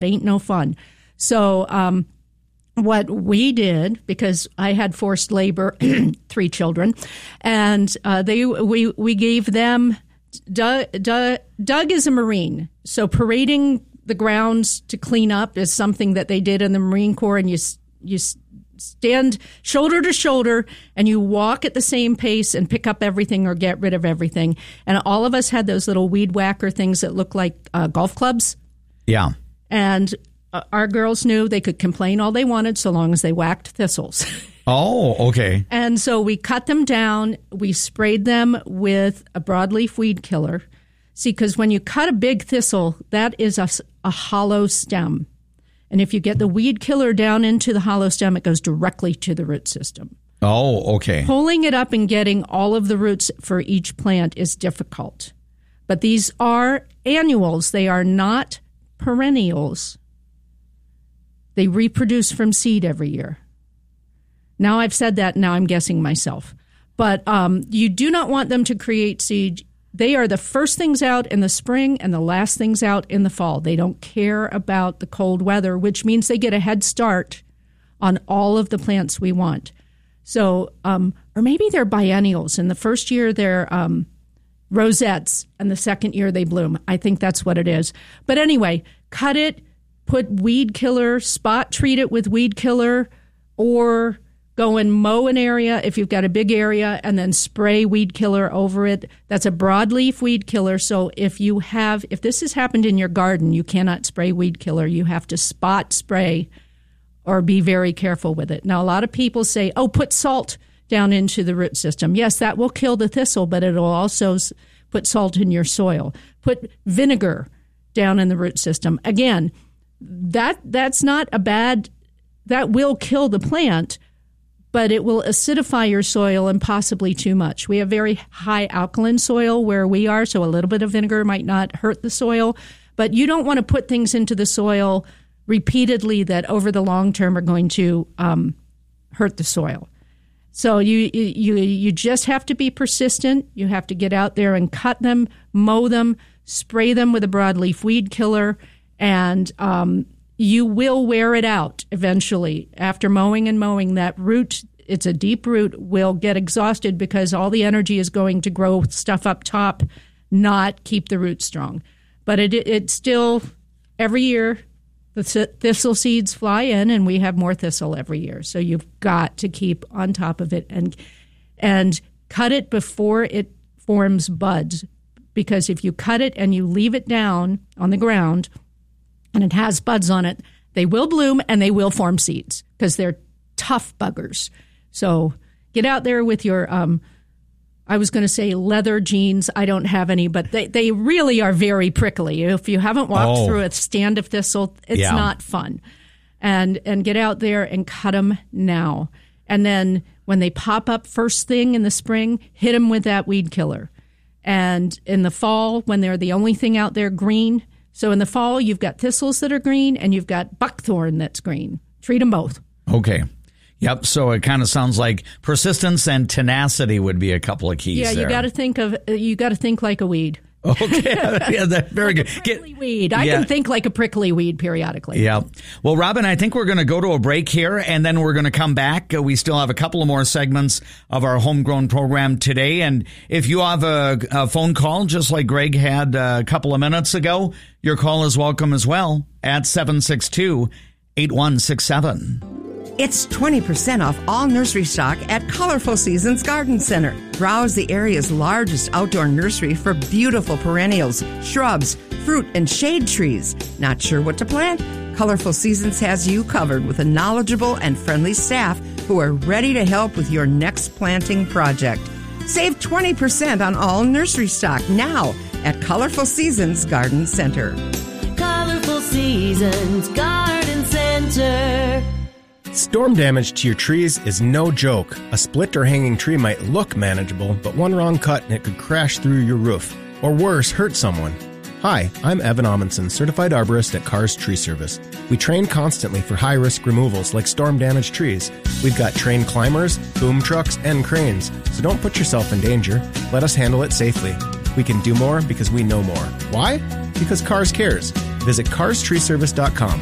ain't no fun. So what we did, because I had forced labor, 3 children, and we gave them, Doug is a Marine, so parading the grounds to clean up is something that they did in the Marine Corps, and you stand shoulder to shoulder and you walk at the same pace and pick up everything or get rid of everything. And all of us had those little weed whacker things that look like golf clubs. Yeah. And our girls knew they could complain all they wanted so long as they whacked thistles. Oh, okay. And so we cut them down. We sprayed them with a broadleaf weed killer. See, because when you cut a big thistle, that is a hollow stem. And if you get the weed killer down into the hollow stem, it goes directly to the root system. Oh, okay. Pulling it up and getting all of the roots for each plant is difficult. But these are annuals. They are not perennials. They reproduce from seed every year. Now I've said that, now I'm guessing myself. But you do not want them to create seed. They are the first things out in the spring and the last things out in the fall. They don't care about the cold weather, which means they get a head start on all of the plants we want. So, or maybe they're biennials. In the first year, they're rosettes, and the second year they bloom. I think that's what it is. But anyway, cut it, put weed killer, spot treat it with weed killer, or go and mow an area if you've got a big area and then spray weed killer over it. That's a broadleaf weed killer. So if this has happened in your garden, you cannot spray weed killer. You have to spot spray or be very careful with it. Now, a lot of people say, put salt down into the root system. Yes, that will kill the thistle, but it will also put salt in your soil. Put vinegar down in the root system. Again, that's not a bad, that will kill the plant, but it will acidify your soil and possibly too much. We have very high alkaline soil where we are, so a little bit of vinegar might not hurt the soil, but you don't want to put things into the soil repeatedly that over the long term are going to hurt the soil. So you just have to be persistent. You have to get out there and cut them, mow them, spray them with a broadleaf weed killer, and you will wear it out eventually. After mowing and mowing, that root, it's a deep root, will get exhausted because all the energy is going to grow stuff up top, not keep the root strong. But it still, every year, the thistle seeds fly in, and we have more thistle every year. So you've got to keep on top of it and cut it before it forms buds. Because if you cut it and you leave it down on the ground, and it has buds on it, they will bloom and they will form seeds because they're tough buggers. So get out there with your, I was going to say leather jeans. I don't have any, but they really are very prickly. If you haven't walked through a stand of thistle, it's not fun. And get out there and cut them now. And then when they pop up first thing in the spring, hit them with that weed killer. And in the fall, when they're the only thing out there green, so in the fall, you've got thistles that are green and you've got buckthorn that's green. Treat them both. Okay. Yep. So it kind of sounds like persistence and tenacity would be a couple of keys. Yeah, there. you got to think like a weed. Okay. Yeah, that's very good. Prickly weed. I can think like a prickly weed periodically. Yeah. Well, Robin, I think we're going to go to a break here, and then we're going to come back. We still have a couple of more segments of our homegrown program today. And if you have a phone call, just like Greg had a couple of minutes ago, your call is welcome as well at 762-8167. It's 20% off all nursery stock at Colorful Seasons Garden Center. Browse the area's largest outdoor nursery for beautiful perennials, shrubs, fruit, and shade trees. Not sure what to plant? Colorful Seasons has you covered with a knowledgeable and friendly staff who are ready to help with your next planting project. Save 20% on all nursery stock now at Colorful Seasons Garden Center. Colorful Seasons Garden Center. Storm damage to your trees is no joke. A split or hanging tree might look manageable, but one wrong cut and it could crash through your roof. Or worse, hurt someone. Hi, I'm Evan Amundsen, certified arborist at Carr's Tree Service. We train constantly for high-risk removals like storm-damaged trees. We've got trained climbers, boom trucks, and cranes, so don't put yourself in danger. Let us handle it safely. We can do more because we know more. Why? Because Carr's cares. Visit carstreeservice.com.